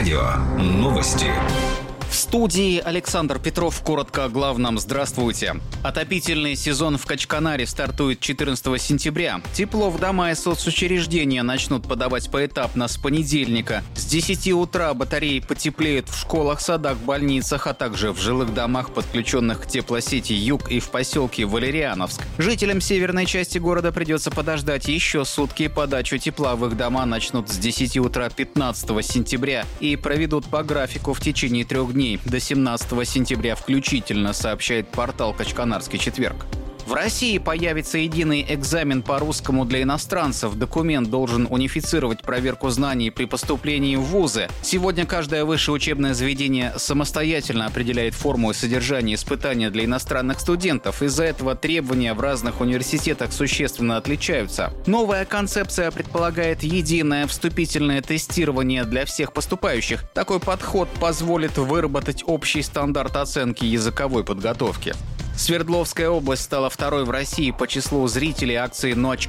радио. Новости. В студии Александр Петров. Коротко о главном. Здравствуйте. Отопительный сезон в Качканаре стартует 14 сентября. Тепло в дома и соцучреждения начнут подавать поэтапно с понедельника. С 10 утра батареи потеплеют в школах, садах, больницах, а также в жилых домах, подключенных к теплосети «Юг» и в поселке Валериановск. Жителям северной части города придется подождать еще сутки. Подачу тепла в их дома начнут с 10 утра 15 сентября и проведут по графику в течение 3 дней. До 17 сентября включительно, сообщает портал «Качканарский четверг». В России появится единый экзамен по русскому для иностранцев. Документ должен унифицировать проверку знаний при поступлении в вузы. Сегодня каждое высшее учебное заведение самостоятельно определяет форму и содержание испытания для иностранных студентов. Из-за этого требования в разных университетах существенно отличаются. Новая концепция предполагает единое вступительное тестирование для всех поступающих. Такой подход позволит выработать общий стандарт оценки языковой подготовки. Свердловская область стала второй в России по числу зрителей акции «Ночь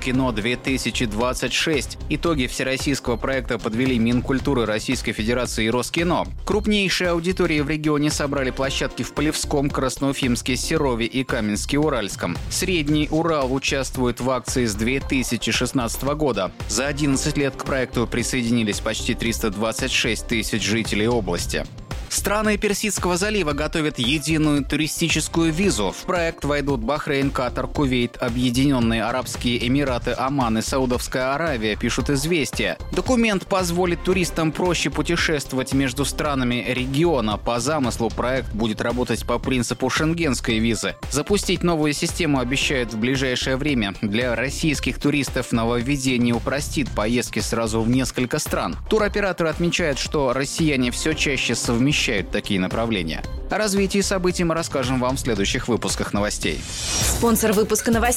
кино-2026». Итоги всероссийского проекта подвели Минкультуры Российской Федерации и Роскино. Крупнейшие аудитории в регионе собрали площадки в Полевском, Красноуфимске, Серове и Каменске-Уральском. Средний Урал участвует в акции с 2016 года. За 11 лет к проекту присоединились почти 326 тысяч жителей области. Страны Персидского залива готовят единую туристическую визу. В проект войдут Бахрейн, Катар, Кувейт, Объединенные Арабские Эмираты, Оман и Саудовская Аравия, пишут «Известия». Документ позволит туристам проще путешествовать между странами региона. По замыслу проект будет работать по принципу шенгенской визы. Запустить новую систему обещают в ближайшее время. Для российских туристов нововведение упростит поездки сразу в несколько стран. Туроператоры отмечают, что россияне все чаще совмещают такие направления. О развитии событий мы расскажем вам в следующих выпусках новостей. Спонсор выпуска новостей